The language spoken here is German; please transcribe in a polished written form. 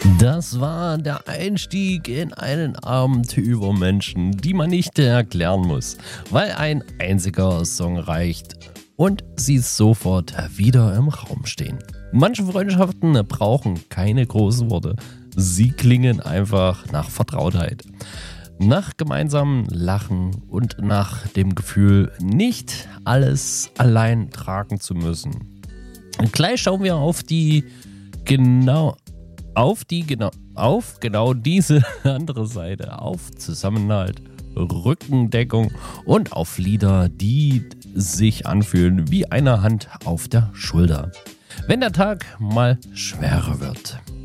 Das war der Einstieg in einen Abend über Menschen, die man nicht erklären muss, weil ein einziger Song reicht und sie sofort wieder im Raum stehen. Manche Freundschaften brauchen keine großen Worte, sie klingen einfach nach Vertrautheit. Nach gemeinsamem Lachen und nach dem Gefühl, nicht alles allein tragen zu müssen. Und gleich schauen wir auf genau diese andere Seite, auf Zusammenhalt, Rückendeckung und auf Lieder, die sich anfühlen wie eine Hand auf der Schulter, wenn der Tag mal schwerer wird.